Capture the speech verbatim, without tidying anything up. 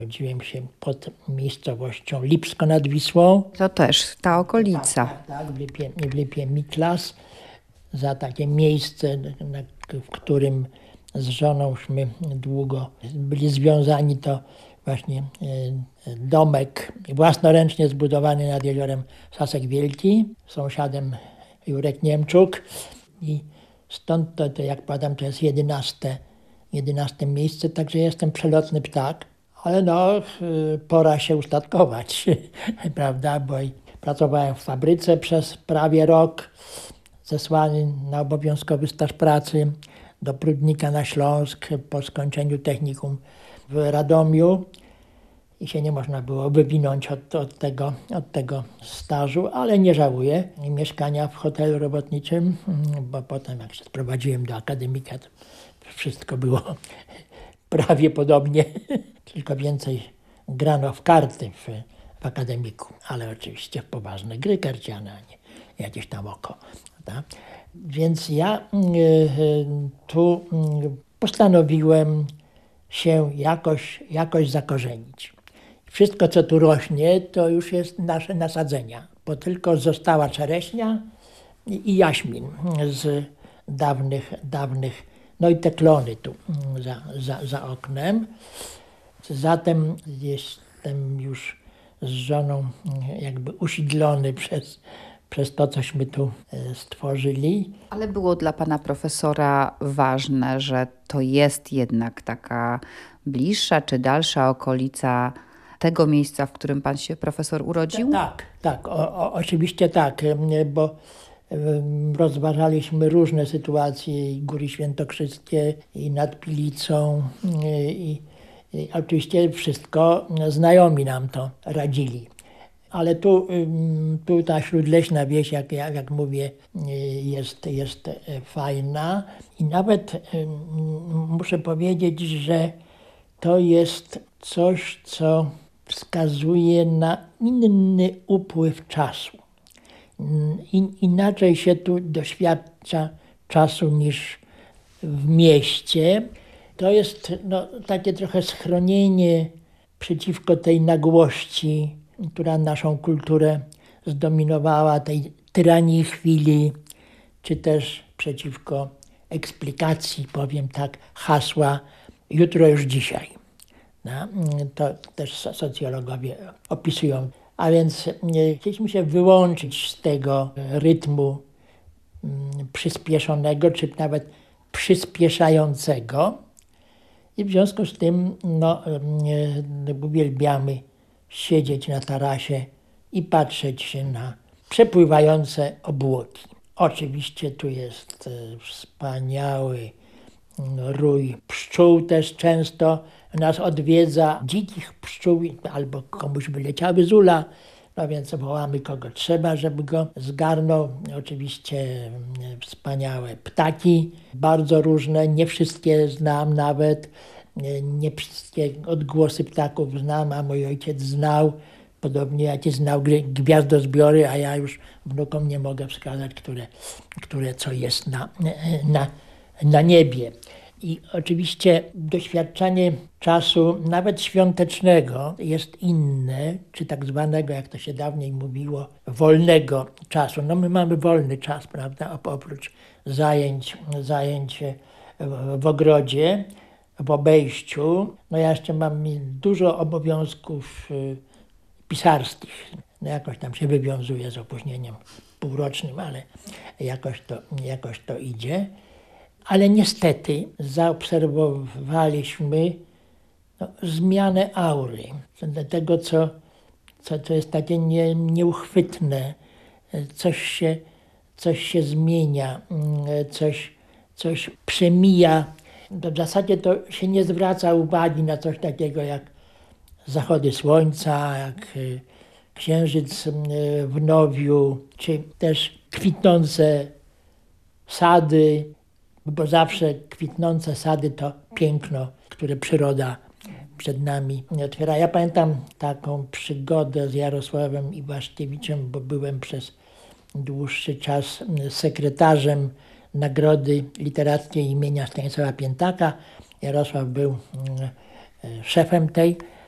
Urodziłem się pod miejscowością Lipsko nad Wisłą. To też ta okolica. Tak, tak, tak w Lipie, w Lipie Miklas. Za takie miejsce, w którym z żonośmy długo byli związani, to właśnie domek własnoręcznie zbudowany nad jeziorem Sasek Wielki, sąsiadem Jurek Niemczuk. I stąd to, to jak powiadam, to jest jedenaste, jedenaste miejsce, także jestem przelotny ptak. Ale no, pora się ustatkować, prawda, bo pracowałem w fabryce przez prawie rok, zesłany na obowiązkowy staż pracy do Prudnika na Śląsk po skończeniu technikum w Radomiu i się nie można było wywinąć od, od, tego, od tego stażu, ale nie żałuję mieszkania w hotelu robotniczym, bo potem jak się sprowadziłem do akademika, to wszystko było prawie podobnie, tylko więcej grano w karty w, w akademiku, ale oczywiście w poważne gry karciane, a nie jakieś tam oko. Tak? Więc ja y, y, tu y, postanowiłem się jakoś, jakoś zakorzenić. Wszystko, co tu rośnie, to już jest nasze nasadzenia, bo tylko została czereśnia i, i jaśmin z dawnych, dawnych, no i te klony tu za, za, za oknem. Zatem jestem już z żoną jakby usiedlony przez, przez to, cośmy tu stworzyli. Ale było dla pana profesora ważne, że to jest jednak taka bliższa czy dalsza okolica tego miejsca, w którym pan się profesor urodził? Tak, tak, o, o, oczywiście tak, bo rozważaliśmy różne sytuacje, i Góry Świętokrzyskie, i nad Pilicą, i, i oczywiście wszystko znajomi nam to radzili. Ale tu, tu ta śródleśna wieś, jak, jak, jak mówię, jest, jest fajna i nawet muszę powiedzieć, że to jest coś, co wskazuje na inny upływ czasu. In, inaczej się tu doświadcza czasu niż w mieście. To jest no, takie trochę schronienie przeciwko tej nagłości, która naszą kulturę zdominowała, tej tyranii chwili, czy też przeciwko eksplikacji, powiem tak, hasła jutro już dzisiaj. No, to też socjologowie opisują. A więc chcieliśmy się wyłączyć z tego rytmu przyspieszonego, czy nawet przyspieszającego. I w związku z tym no, uwielbiamy siedzieć na tarasie i patrzeć się na przepływające obłoki. Oczywiście tu jest wspaniały rój pszczół, też często nas odwiedza, dzikich pszczół, albo komuś wyleciały z ula, no więc wołamy kogo trzeba, żeby go zgarnął. Oczywiście wspaniałe ptaki, bardzo różne, nie wszystkie znam nawet, nie, nie wszystkie odgłosy ptaków znam, a mój ojciec znał, podobnie jak znał gwiazdozbiory, a ja już wnukom nie mogę wskazać, które, które co jest na, na, na niebie. I oczywiście doświadczanie czasu, nawet świątecznego, jest inne, czy tak zwanego, jak to się dawniej mówiło, wolnego czasu. No my mamy wolny czas, prawda, oprócz zajęć, zajęć w ogrodzie, w obejściu. No ja jeszcze mam dużo obowiązków pisarskich. No jakoś tam się wywiązuję z opóźnieniem półrocznym, ale jakoś to, jakoś to idzie. Ale niestety zaobserwowaliśmy no, zmianę aury, tego, co, co, co jest takie nie, nieuchwytne. Coś się, coś się zmienia, coś, coś przemija. W zasadzie to się nie zwraca uwagi na coś takiego jak zachody słońca, jak księżyc w nowiu, czy też kwitnące sady, bo zawsze kwitnące sady to piękno, które przyroda przed nami otwiera. Ja pamiętam taką przygodę z Jarosławem Iwaszkiewiczem, bo byłem przez dłuższy czas sekretarzem Nagrody Literackiej imienia Stanisława Piętaka. Jarosław był szefem tej